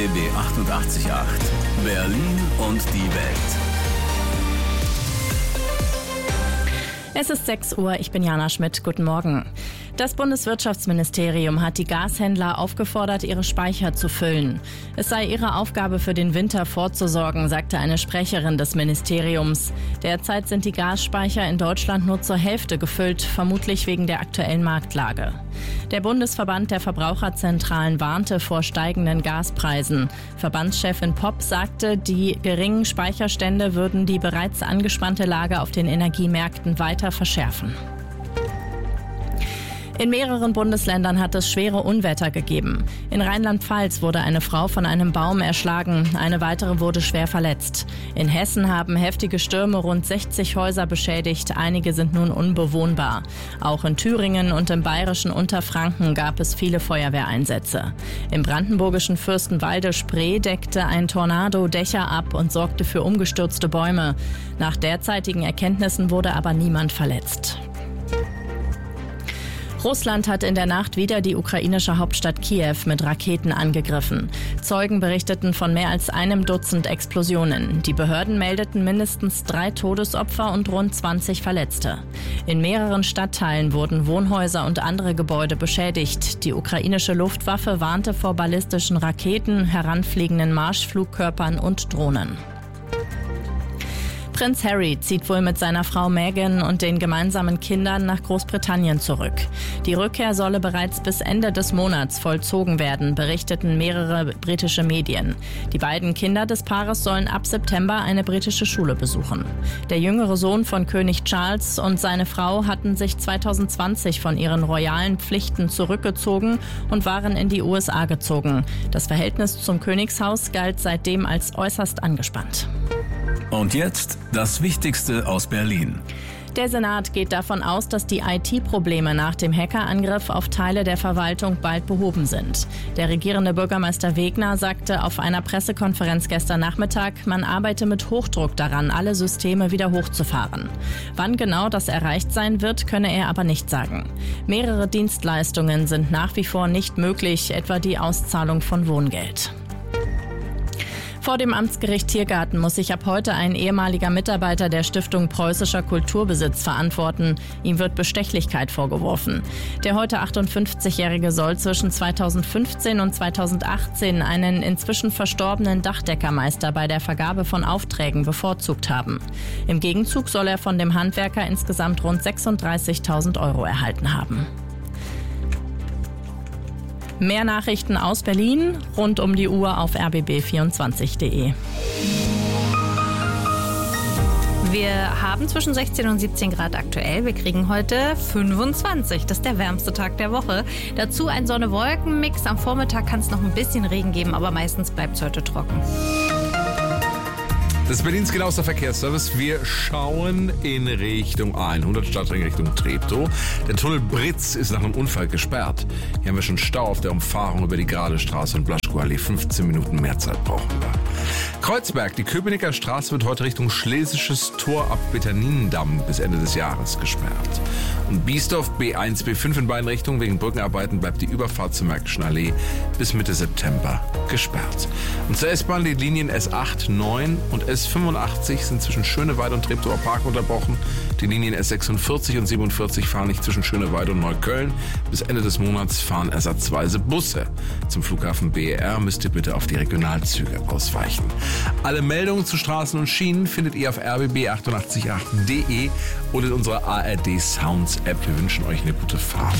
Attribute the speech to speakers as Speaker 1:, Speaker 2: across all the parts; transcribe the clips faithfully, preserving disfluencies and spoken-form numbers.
Speaker 1: B B achtundachtzig Komma acht. Berlin und die Welt.
Speaker 2: Es ist sechs Uhr, ich bin Jana Schmidt. Guten Morgen. Das Bundeswirtschaftsministerium hat die Gashändler aufgefordert, ihre Speicher zu füllen. Es sei ihre Aufgabe, für den Winter vorzusorgen, sagte eine Sprecherin des Ministeriums. Derzeit sind die Gasspeicher in Deutschland nur zur Hälfte gefüllt, vermutlich wegen der aktuellen Marktlage. Der Bundesverband der Verbraucherzentralen warnte vor steigenden Gaspreisen. Verbandschefin Popp sagte, die geringen Speicherstände würden die bereits angespannte Lage auf den Energiemärkten weiter verschärfen. In mehreren Bundesländern hat es schwere Unwetter gegeben. In Rheinland-Pfalz wurde eine Frau von einem Baum erschlagen, eine weitere wurde schwer verletzt. In Hessen haben heftige Stürme rund sechzig Häuser beschädigt, einige sind nun unbewohnbar. Auch in Thüringen und im bayerischen Unterfranken gab es viele Feuerwehreinsätze. Im brandenburgischen Fürstenwalde-Spree deckte ein Tornado Dächer ab und sorgte für umgestürzte Bäume. Nach derzeitigen Erkenntnissen wurde aber niemand verletzt. Russland hat in der Nacht wieder die ukrainische Hauptstadt Kiew mit Raketen angegriffen. Zeugen berichteten von mehr als einem Dutzend Explosionen. Die Behörden meldeten mindestens drei Todesopfer und rund zwanzig Verletzte. In mehreren Stadtteilen wurden Wohnhäuser und andere Gebäude beschädigt. Die ukrainische Luftwaffe warnte vor ballistischen Raketen, heranfliegenden Marschflugkörpern und Drohnen. Prinz Harry zieht wohl mit seiner Frau Meghan und den gemeinsamen Kindern nach Großbritannien zurück. Die Rückkehr solle bereits bis Ende des Monats vollzogen werden, berichteten mehrere britische Medien. Die beiden Kinder des Paares sollen ab September eine britische Schule besuchen. Der jüngere Sohn von König Charles und seine Frau hatten sich zwanzig zwanzig von ihren royalen Pflichten zurückgezogen und waren in die U S A gezogen. Das Verhältnis zum Königshaus galt seitdem als äußerst angespannt.
Speaker 1: Und jetzt das Wichtigste aus Berlin.
Speaker 2: Der Senat geht davon aus, dass die I T-Probleme nach dem Hackerangriff auf Teile der Verwaltung bald behoben sind. Der regierende Bürgermeister Wegner sagte auf einer Pressekonferenz gestern Nachmittag, man arbeite mit Hochdruck daran, alle Systeme wieder hochzufahren. Wann genau das erreicht sein wird, könne er aber nicht sagen. Mehrere Dienstleistungen sind nach wie vor nicht möglich, etwa die Auszahlung von Wohngeld. Vor dem Amtsgericht Tiergarten muss sich ab heute ein ehemaliger Mitarbeiter der Stiftung Preußischer Kulturbesitz verantworten. Ihm wird Bestechlichkeit vorgeworfen. Der heute achtundfünfzigjährige soll zwischen zweitausendfünfzehn und zweitausendachtzehn einen inzwischen verstorbenen Dachdeckermeister bei der Vergabe von Aufträgen bevorzugt haben. Im Gegenzug soll er von dem Handwerker insgesamt rund sechsunddreißigtausend Euro erhalten haben. Mehr Nachrichten aus Berlin rund um die Uhr auf r b b vierundzwanzig punkt d e.
Speaker 3: Wir haben zwischen sechzehn und siebzehn Grad aktuell. Wir kriegen heute fünfundzwanzig. Das ist der wärmste Tag der Woche. Dazu ein Sonne-Wolken-Mix. Am Vormittag kann es noch ein bisschen Regen geben, aber meistens bleibt es heute trocken.
Speaker 4: Das ist Berlins genauester Verkehrsservice. Wir schauen in Richtung A hundert, Stadtring Richtung Treptow. Der Tunnel Britz ist nach einem Unfall gesperrt. Hier haben wir schon Stau auf der Umfahrung über die Gralestraße und Blaschkoallee. fünfzehn Minuten mehr Zeit brauchen wir. Kreuzberg, die Köpenicker Straße wird heute Richtung Schlesisches Tor ab Betaninendamm bis Ende des Jahres gesperrt. Und Biesdorf B eins, B fünf in beiden Richtungen wegen Brückenarbeiten bleibt die Überfahrt zur Märkischen Allee bis Mitte September gesperrt. Und zur S-Bahn die Linien S acht, neun und S fünfundachtzig sind zwischen Schöneweide und Treptower Park unterbrochen. Die Linien S sechsundvierzig und siebenundvierzig fahren nicht zwischen Schöneweide und Neukölln. Bis Ende des Monats fahren ersatzweise Busse. Zum Flughafen B E R müsst ihr bitte auf die Regionalzüge ausweichen. Alle Meldungen zu Straßen und Schienen findet ihr auf r b b achtundachtzig Komma acht punkt d e oder in unserer A R D Sounds App. Wir wünschen euch eine gute Fahrt.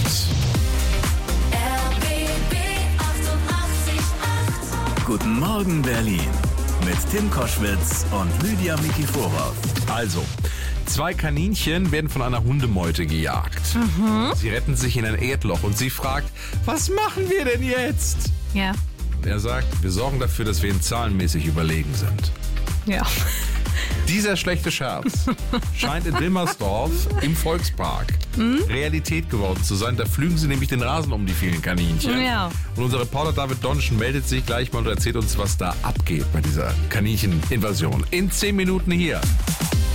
Speaker 1: R B B achtundachtzig Komma acht. Guten Morgen Berlin mit Tim Koschwitz und Lydia Mikiforov.
Speaker 4: Also, zwei Kaninchen werden von einer Hundemeute gejagt. Mhm. Sie retten sich in ein Erdloch und sie fragt, was machen wir denn jetzt?
Speaker 3: Ja.
Speaker 4: Und er sagt, wir sorgen dafür, dass wir ihnen zahlenmäßig überlegen sind.
Speaker 3: Ja.
Speaker 4: Dieser schlechte Scherz scheint in Wilmersdorf im Volkspark mhm. Realität geworden zu sein. Da pflügen sie nämlich den Rasen um, die vielen Kaninchen.
Speaker 3: Ja.
Speaker 4: Und unser Reporter David Donschen meldet sich gleich mal und erzählt uns, was da abgeht bei dieser Kanincheninvasion. In zehn Minuten hier.